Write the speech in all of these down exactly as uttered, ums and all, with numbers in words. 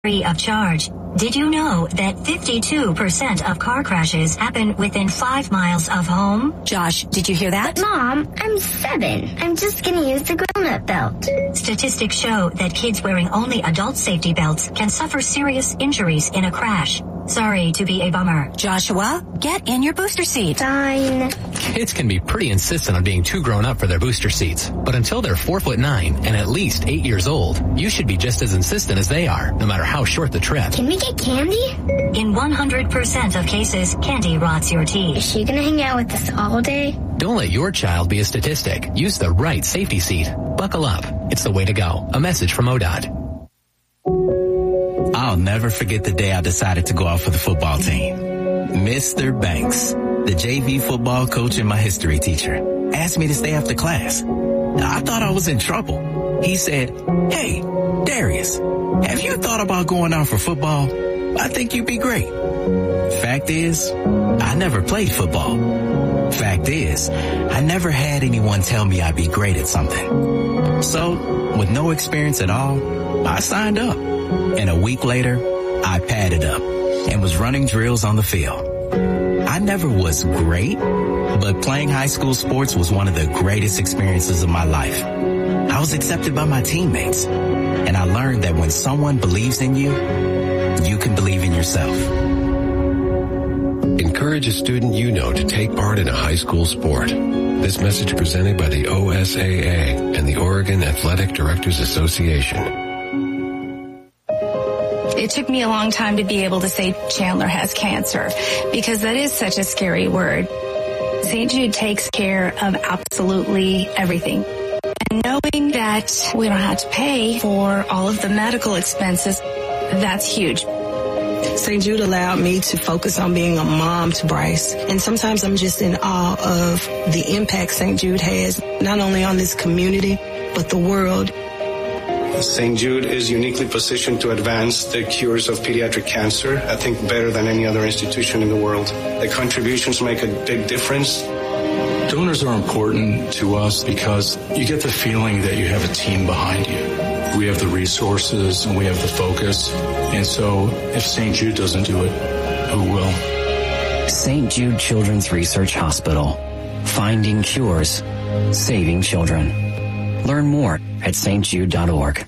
free of charge. Did you know that fifty-two percent of car crashes happen within five miles of home? Josh, did you hear that? But Mom, I'm seven. I'm just going to use the grown-up belt. Statistics show that kids wearing only adult safety belts can suffer serious injuries in a crash. Sorry to be a bummer. Joshua, get in your booster seat. Fine. Kids can be pretty insistent on being too grown up for their booster seats, but until they're four foot nine and at least eight years old, you should be just as insistent as they are, no matter how short the trip. Can we get candy? In one hundred percent of cases, candy rots your teeth. Is she gonna hang out with us all day? Don't let your child be a statistic. Use the right safety seat. Buckle up. It's the way to go. A message from O D O T. I'll never forget the day I decided to go out for the football team. Mister Banks, the J V football coach and my history teacher, asked me to stay after class. I thought I was in trouble. He said, "Hey, Darius, have you thought about going out for football? I think you'd be great." Fact is, I never played football. Fact is, I never had anyone tell me I'd be great at something. So, with no experience at all, I signed up. And a week later, I padded up and was running drills on the field. I never was great, but playing high school sports was one of the greatest experiences of my life. I was accepted by my teammates, and I learned that when someone believes in you, you can believe in yourself. Encourage a student you know to take part in a high school sport. This message presented by the O S A A and the Oregon Athletic Directors Association. It took me a long time to be able to say Chandler has cancer because that is such a scary word. Saint Jude takes care of absolutely everything. And knowing that we don't have to pay for all of the medical expenses, that's huge. Saint Jude allowed me to focus on being a mom to Bryce. And sometimes I'm just in awe of the impact Saint Jude has, not only on this community, but the world. Saint Jude is uniquely positioned to advance the cures of pediatric cancer, I think better than any other institution in the world. The contributions make a big difference. Donors are important to us because you get the feeling that you have a team behind you. We have the resources and we have the focus. And so if Saint Jude doesn't do it, who will? Saint Jude Children's Research Hospital. Finding cures. Saving children. Learn more at s t jude dot org.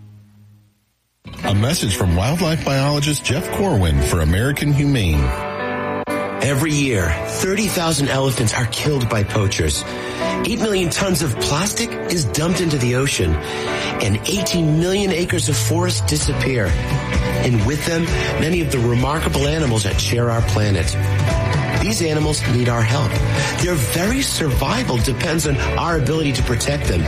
A message from wildlife biologist Jeff Corwin for American Humane. Every year, thirty thousand elephants are killed by poachers. eight million tons of plastic is dumped into the ocean, and eighteen million acres of forest disappear. And with them, many of the remarkable animals that share our planet. These animals need our help. Their very survival depends on our ability to protect them.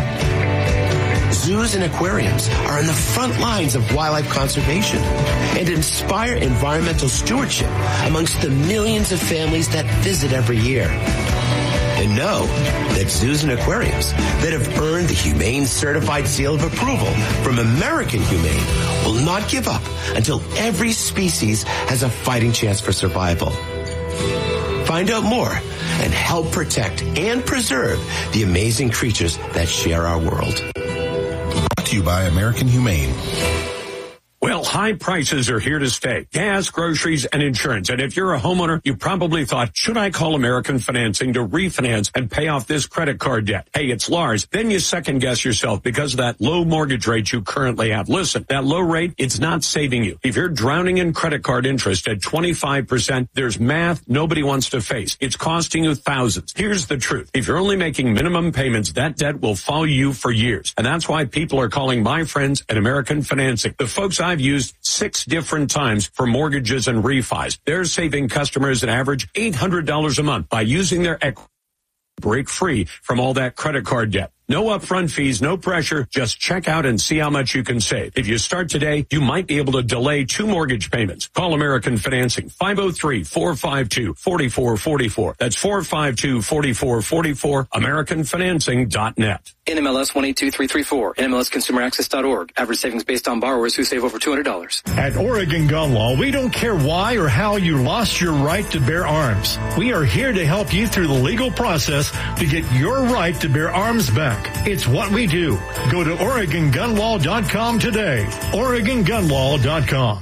Zoos and aquariums are in the front lines of wildlife conservation and inspire environmental stewardship amongst the millions of families that visit every year. And know that zoos and aquariums that have earned the Humane Certified Seal of Approval from American Humane will not give up until every species has a fighting chance for survival. Find out more and help protect and preserve the amazing creatures that share our world. Brought to you by American Humane. Well, high prices are here to stay. Gas, groceries, and insurance. And if you're a homeowner, you probably thought, should I call American Financing to refinance and pay off this credit card debt? Hey, it's Lars. Then you second guess yourself because of that low mortgage rate you currently have. Listen, that low rate, it's not saving you. If you're drowning in credit card interest at twenty-five percent, there's math nobody wants to face. It's costing you thousands. Here's the truth. If you're only making minimum payments, that debt will follow you for years. And that's why people are calling my friends at American Financing. The folks I've used six different times for mortgages and refis. They're saving customers an average eight hundred dollars a month by using their equity. Break free from all that credit card debt. No upfront fees, no pressure. Just check out and see how much you can save. If you start today, you might be able to delay two mortgage payments. Call American Financing, five oh three, four five two, four four four four. That's four five two, four four four four, american financing dot net. N M L S one eight two three three four, N M L S consumer access dot org. Average savings based on borrowers who save over two hundred dollars. At Oregon Gun Law, we don't care why or how you lost your right to bear arms. We are here to help you through the legal process to get your right to bear arms back. back. It's what we do. Go to Oregon Gun Law dot com today. Oregon Gun Law dot com.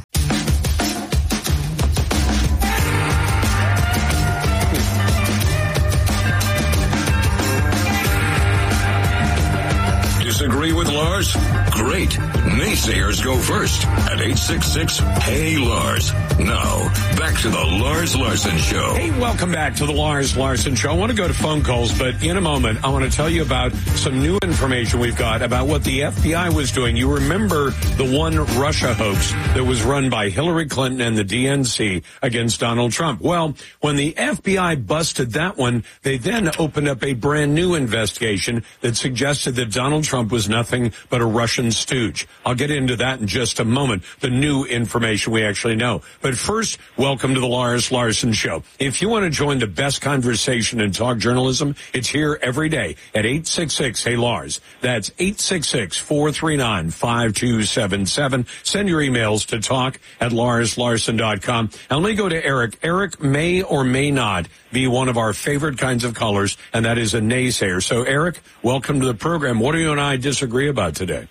Disagree with Lars? Great. Naysayers go first at eight six six, Hey Lars. Now, back to the Lars Larson Show. Hey, welcome back to the Lars Larson Show. I want to go to phone calls, but in a moment, I want to tell you about some new information we've got about what the F B I was doing. You remember the one Russia hoax that was run by Hillary Clinton and the D N C against Donald Trump. Well, when the F B I busted that one, they then opened up a brand new investigation that suggested that Donald Trump was nothing but a Russian stooge. I'll get into that in just a moment, the new information we actually know. But first, welcome to the Lars Larson Show. If you want to join the best conversation in talk journalism, it's here every day at eight six six, Hey Lars. That's eight six six, four three nine, five two seven seven. Send your emails to talk at lars larson dot com. And let me go to Eric. Eric may or may not be one of our favorite kinds of callers, and that is a naysayer. So, Eric, welcome to the program. What do you and I disagree about today?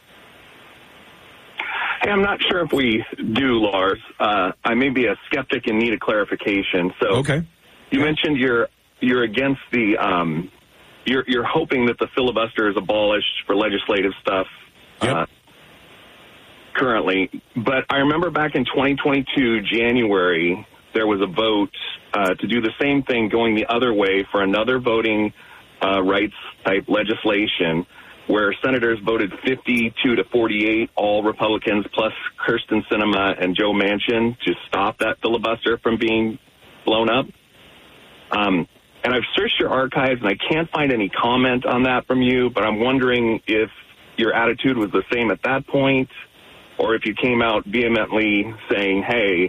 Hey, I'm not sure if we do, Lars. Uh, I may be a skeptic and need a clarification. So, okay. You mentioned you're you're against the um, you're you're hoping that the filibuster is abolished for legislative stuff yep. uh, currently. But I remember back in twenty twenty-two, January, there was a vote uh, to do the same thing, going the other way for another voting uh, rights type legislation, where senators voted fifty-two to forty-eight, all Republicans, plus Kyrsten Sinema and Joe Manchin, to stop that filibuster from being blown up. Um, and I've searched your archives, and I can't find any comment on that from you, but I'm wondering if your attitude was the same at that point, or if you came out vehemently saying, hey,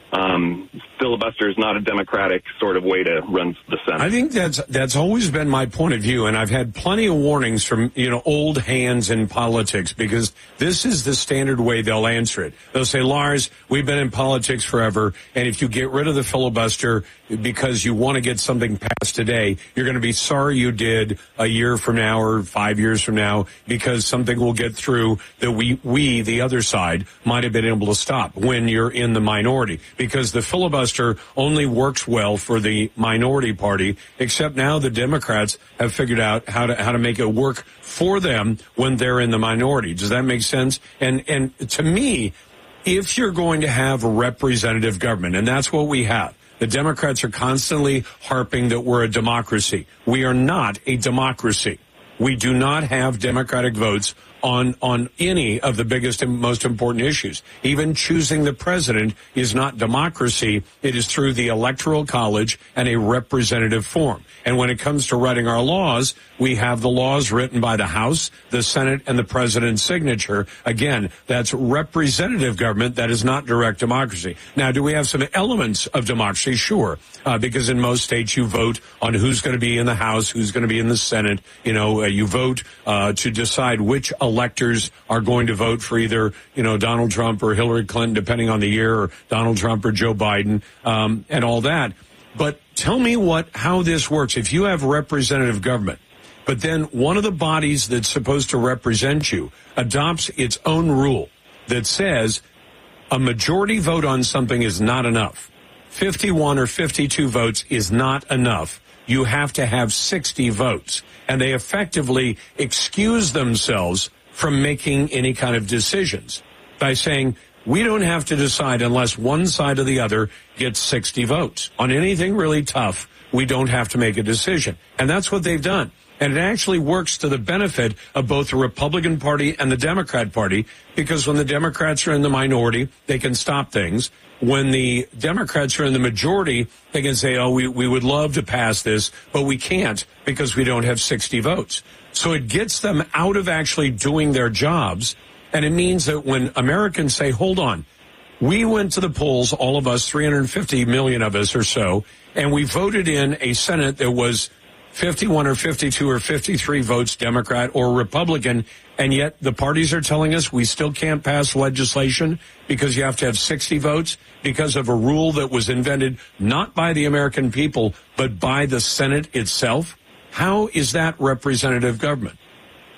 Um, filibuster is not a democratic sort of way to run the Senate. I think that's that's always been my point of view, and I've had plenty of warnings from, you know, old hands in politics, because this is the standard way they'll answer it. They'll say, Lars, we've been in politics forever, and if you get rid of the filibuster because you want to get something passed today, you're going to be sorry you did a year from now or five years from now, because something will get through that we, we, the other side, might have been able to stop when you're in the minority. Because the filibuster only works well for the minority party, except now the Democrats have figured out how to how to make it work for them when they're in the minority. Does that make sense? And and to me, if you're going to have a representative government, and that's what we have, the Democrats are constantly harping that we're a democracy. We are not a democracy. We do not have Democratic votes on on any of the biggest and most important issues. Even choosing the president is not democracy. It is through the Electoral College and a representative form. And when it comes to writing our laws, we have the laws written by the House, the Senate, and the president's signature. Again, that's representative government. That is not direct democracy. Now, do we have some elements of democracy? Sure, uh, because in most states you vote on who's going to be in the House, who's going to be in the Senate. You know, uh, you vote uh, to decide which electors are going to vote for either, you know, Donald Trump or Hillary Clinton, depending on the year, or Donald Trump or Joe Biden, um, and all that. But tell me what how this works. If you have representative government, but then one of the bodies that's supposed to represent you adopts its own rule that says a majority vote on something is not enough. fifty-one or fifty-two votes is not enough. You have to have sixty votes. And they effectively excuse themselves from making any kind of decisions by saying, we don't have to decide unless one side or the other gets sixty votes. On anything really tough, we don't have to make a decision. And that's what they've done. And it actually works to the benefit of both the Republican Party and the Democrat Party, because when the Democrats are in the minority, they can stop things. When the Democrats are in the majority, they can say, oh, we, we would love to pass this, but we can't because we don't have sixty votes. So it gets them out of actually doing their jobs. And it means that when Americans say, hold on, we went to the polls, all of us, three hundred fifty million of us or so, and we voted in a Senate that was fifty-one or fifty-two or fifty-three votes Democrat or Republican, and yet the parties are telling us we still can't pass legislation because you have to have sixty votes because of a rule that was invented not by the American people, but by the Senate itself. How is that representative government?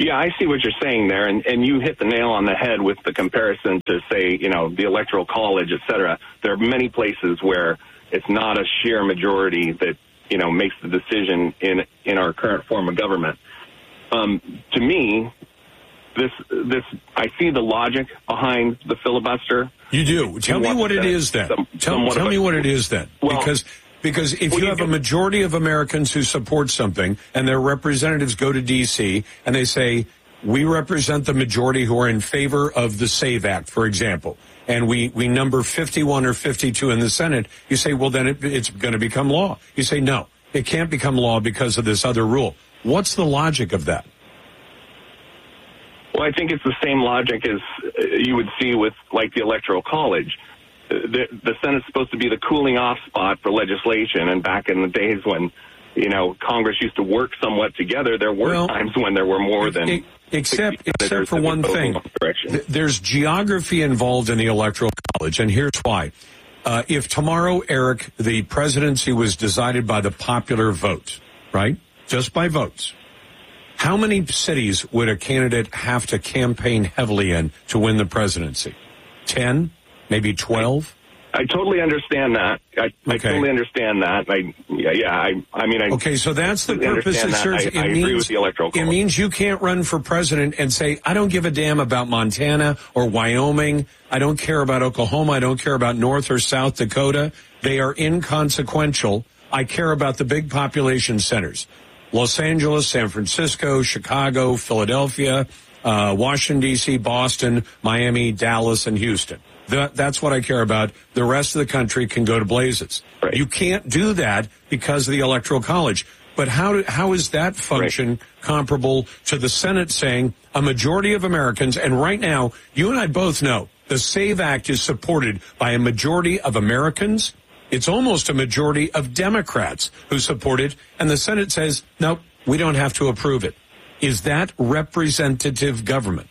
Yeah, I see what you're saying there, and, and you hit the nail on the head with the comparison to, say, you know, the Electoral College, et cetera. There are many places where it's not a sheer majority that, you know, makes the decision in in our current form of government. Um, to me, this this I see the logic behind the filibuster. You do. Tell me what it is then. Some, tell tell me what it is then. Well, because because if well, you you have do. a majority of Americans who support something and their representatives go to D C and they say, we represent the majority who are in favor of the SAVE Act, for example, and we, we number fifty-one or fifty-two in the Senate, you say, well, then it, it's going to become law. You say, no, it can't become law because of this other rule. What's the logic of that? Well, I think it's the same logic as you would see with, like, the Electoral College. The, the Senate's supposed to be the cooling off spot for legislation, and back in the days when, you know, Congress used to work somewhat together, there were well, times when there were more than... It, except except for one thing. Th- there's geography involved in the Electoral College, and here's why. Uh, if tomorrow, Eric, the presidency was decided by the popular vote, right, just by votes, how many cities would a candidate have to campaign heavily in to win the presidency? Ten? Maybe twelve? I totally understand that. I, okay. I totally understand that. I, yeah, yeah. I, I mean, I. Okay, so that's the purpose it serves. I, it I means, agree with the Electoral College. It means you can't run for president and say, I don't give a damn about Montana or Wyoming. I don't care about Oklahoma. I don't care about North or South Dakota. They are inconsequential. I care about the big population centers. Los Angeles, San Francisco, Chicago, Philadelphia, uh, Washington, D C, Boston, Miami, Dallas, and Houston. That, that's what I care about. The rest of the country can go to blazes. Right. You can't do that because of the Electoral College. But how do, how is that function right. comparable to the Senate saying a majority of Americans, and right now, you and I both know the SAVE Act is supported by a majority of Americans. It's almost a majority of Democrats who support it, and the Senate says, nope, we don't have to approve it. Is that representative government?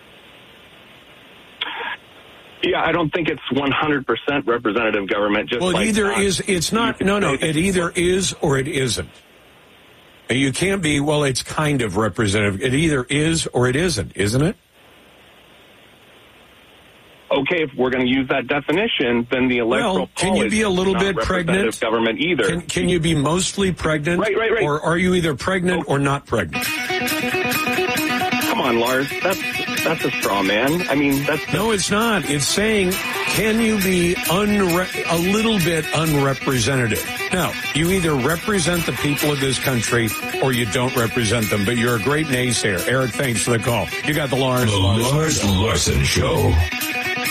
Yeah, I don't think it's one hundred percent representative government. Just well, like it either that. is, it's not, no, no, it either is or it isn't. You can't be, well, it's kind of representative. It either is or it isn't, isn't it? Okay, if we're going to use that definition, then the Electoral well, can College you be a little is not bit pregnant? Government either. Can, can you be mostly pregnant? Right, right, right. Or are you either pregnant oh. or not pregnant? Come on, Lars. That's that's a straw man. I mean, that's no, it's not. It's saying, can you be unre- a little bit unrepresentative? Now, you either represent the people of this country or you don't represent them. But you're a great naysayer, Eric. Thanks for the call. You got the Lars. The Lars Larson Show.